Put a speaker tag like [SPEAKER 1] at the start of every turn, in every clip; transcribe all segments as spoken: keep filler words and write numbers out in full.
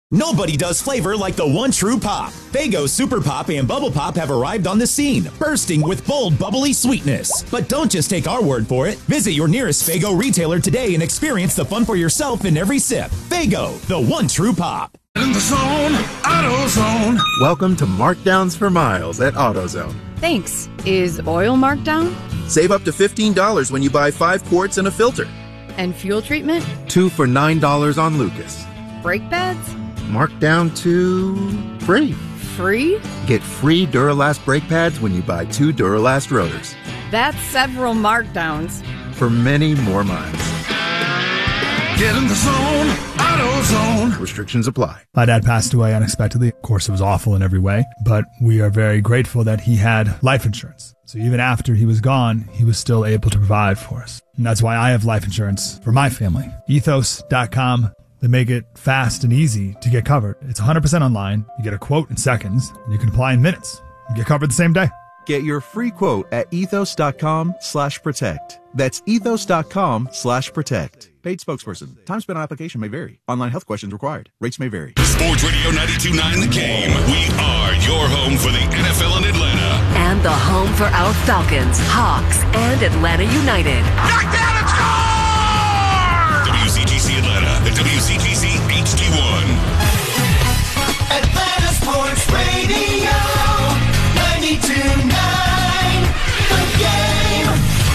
[SPEAKER 1] Nobody does flavor like the one true pop. Faygo Super Pop and Bubble Pop have arrived on the scene, bursting with bold, bubbly sweetness. But don't just take our word for it. Visit your nearest Faygo retailer today and experience the fun for yourself in every sip. Faygo, the one true pop.
[SPEAKER 2] In the zone, AutoZone.
[SPEAKER 3] Welcome to Markdowns for Miles at AutoZone.
[SPEAKER 4] Thanks. Is oil marked down?
[SPEAKER 3] Save up to fifteen dollars when you buy five quarts and a filter.
[SPEAKER 4] And fuel treatment?
[SPEAKER 3] Two for nine dollars on Lucas.
[SPEAKER 4] Brake pads?
[SPEAKER 3] Marked down to free.
[SPEAKER 4] Free?
[SPEAKER 3] Get free Duralast brake pads when you buy two Duralast rotors.
[SPEAKER 4] That's several markdowns.
[SPEAKER 3] For many more miles.
[SPEAKER 2] Get in the zone, AutoZone.
[SPEAKER 3] Restrictions apply.
[SPEAKER 5] My dad passed away unexpectedly. Of course, it was awful in every way, but we are very grateful that he had life insurance. So even after he was gone, he was still able to provide for us. And that's why I have life insurance for my family. Ethos dot com. They make it fast and easy to get covered. It's one hundred percent online. You get a quote in seconds, and you can apply in minutes. You get covered the same day.
[SPEAKER 6] Get your free quote at ethos.com slash protect. That's ethos.com slash protect. Paid spokesperson. Time spent on application may vary. Online health questions required. Rates may vary.
[SPEAKER 7] Sports Radio ninety-two point nine The Game. We are your home for the N F L in Atlanta.
[SPEAKER 8] And the home for our Falcons, Hawks, and Atlanta United.
[SPEAKER 2] Knock down and score!
[SPEAKER 7] W C G C Atlanta, the W C G C H D one.
[SPEAKER 2] Atlanta Sports Radio, ninety-two point nine The Game.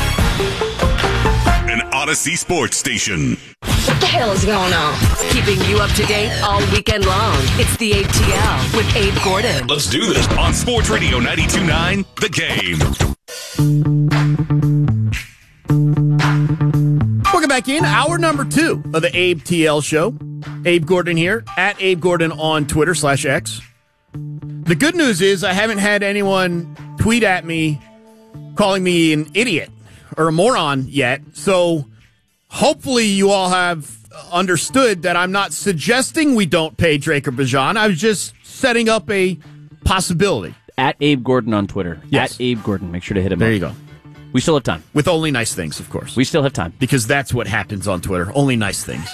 [SPEAKER 7] An Odyssey Sports Station.
[SPEAKER 8] What the hell is going on? Keeping you up to date all weekend long. It's the A T L with Abe Gordon.
[SPEAKER 7] Let's do this on Sports Radio ninety-two point nine The Game.
[SPEAKER 9] Welcome back in. Hour number two of the Abe T L show. Abe Gordon here, at Abe Gordon on Twitter slash X. The good news is I haven't had anyone tweet at me calling me an idiot or a moron yet. So hopefully you all have understood that I'm not suggesting we don't pay Draker Bajan. I was just setting up a possibility.
[SPEAKER 10] At Abe Gordon on Twitter.
[SPEAKER 9] Yes.
[SPEAKER 10] At Abe Gordon. Make sure to hit him
[SPEAKER 9] There
[SPEAKER 10] up.
[SPEAKER 9] you go.
[SPEAKER 10] We still have time.
[SPEAKER 9] With only nice things, of course.
[SPEAKER 10] We still have time.
[SPEAKER 9] Because that's what happens on Twitter. Only nice things.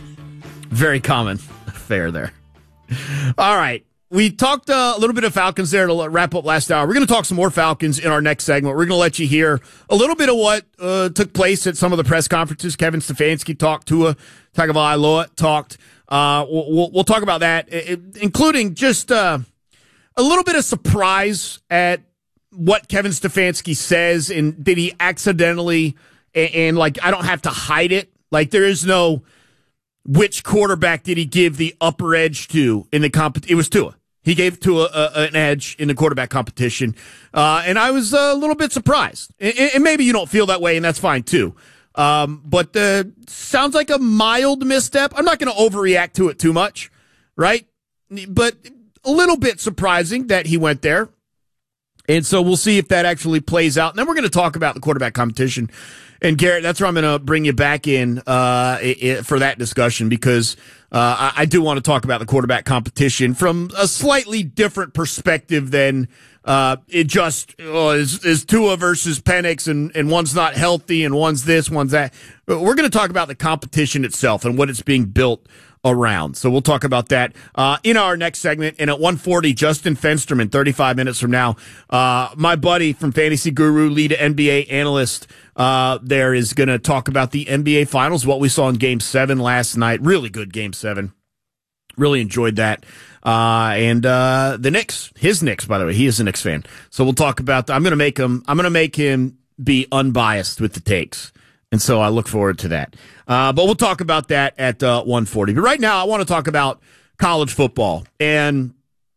[SPEAKER 9] Very common affair there. All right. We talked uh, a little bit of Falcons there to wrap up last hour. We're going to talk some more Falcons in our next segment. We're going to let you hear a little bit of what uh, took place at some of the press conferences. Kevin Stefanski talked, Tua Tagovailoa talked. Uh, we'll, we'll talk about that, including just uh, a little bit of surprise at what Kevin Stefanski says, and did he accidentally, and, and like, I don't have to hide it. Like, there is no, which quarterback did he give the upper edge to in the comp? It was Tua. He gave Tua a, a, an edge in the quarterback competition. Uh, and I was a little bit surprised. And, and maybe you don't feel that way, and that's fine too. Um, but uh, sounds like a mild misstep. I'm not going to overreact to it too much, right? But a little bit surprising that he went there. And so we'll see if that actually plays out. And then we're going to talk about the quarterback competition. And Garrett, that's where I'm going to bring you back in uh, it, for that discussion, because uh, I, I do want to talk about the quarterback competition from a slightly different perspective than uh, it just oh, is, is Tua versus Penix, and, and one's not healthy and one's this, one's that. We're going to talk about the competition itself and what it's being built around. So we'll talk about that uh, in our next segment. And at one forty, Justin Fensterman, thirty-five minutes from now, uh, my buddy from Fantasy Guru, lead N B A analyst, uh, there is going to talk about the N B A Finals, what we saw in Game seven last night. Really good Game seven. Really enjoyed that. Uh, and uh, the Knicks, his Knicks, by the way, he is a Knicks fan. So we'll talk about that. I'm going to make him, I'm going to make him be unbiased with the takes. And so I look forward to that. Uh, but we'll talk about that at uh, one forty. But right now, I want to talk about college football. And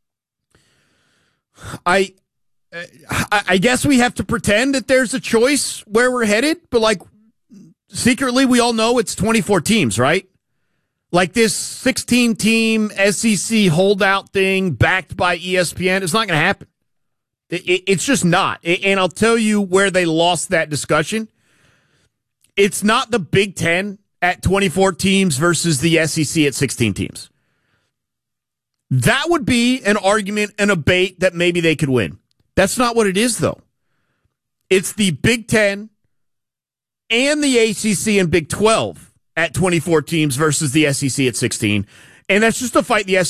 [SPEAKER 9] I, I, I guess we have to pretend that there's a choice where we're headed. But, like, secretly, we all know it's twenty-four teams, right? Like this sixteen-team S E C holdout thing backed by E S P N, it's not going to happen. It, it, it's just not. And I'll tell you where they lost that discussion. It's not the Big Ten at twenty-four teams versus the S E C at sixteen teams. That would be an argument and a bait that maybe they could win. That's not what it is, though. It's the Big Ten and the A C C and Big twelve at twenty-four teams versus the S E C at sixteen. And that's just to fight the S